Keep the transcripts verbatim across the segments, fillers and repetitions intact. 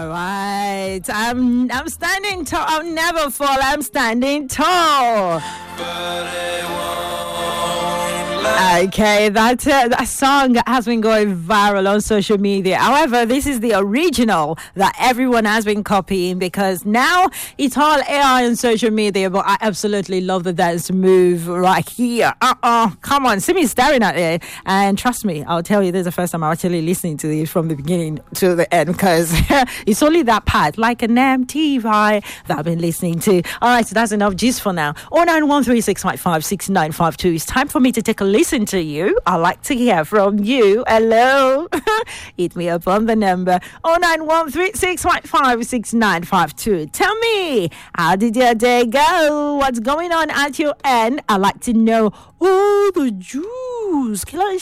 All right, I'm I'm standing tall. I'll never fall. I'm standing tall. Okay, that uh, that song has been going viral on social media. However, this is the original that everyone has been copying because now it's all A I on social media. But I absolutely love the dance move right here. Uh uh come on, see me staring at it, and trust me, I'll tell you, this is the first time I'm actually listening to it from the beginning to the end because it's only that part, like an M T V that I've been listening to. All right, so that's enough gist for now. oh nine one three six five five six nine five two. It's time for me to take a listen to you. I'd like to hear from you. Hello. Hit me up on the number oh nine one three six five five six nine five two. Tell me, how did your day go? What's going on at your end? I'd like to know all the juice. Hello,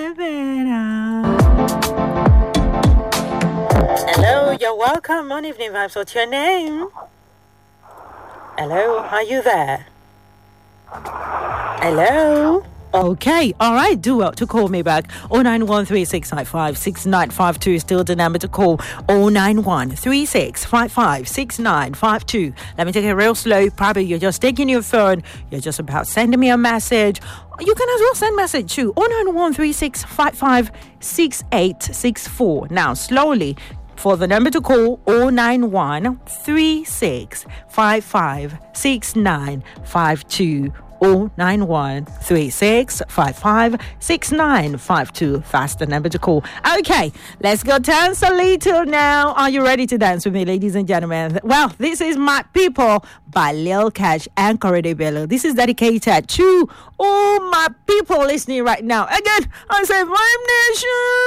you're welcome on Evening Vibes. What's your name? Hello, are you there? Hello? Okay, all right, do well to call me back. oh nine one three six five five six nine five two is still the number to call. oh nine one three six five five six nine five two. Let me take it real slow. Probably you're just taking your phone. You're just about sending me a message. You can as well send message to oh nine one three six five five six eight six four. Now, slowly. For the number to call, oh nine one three six five five six nine five two. oh nine one three six five five six nine five two. That's the number to call. Okay, let's go dance a little now. Are you ready to dance with me, ladies and gentlemen? Well, this is My People by Lil Cash and Correde Bello. This is dedicated to all my people listening right now. Again, I say Vibe Nation.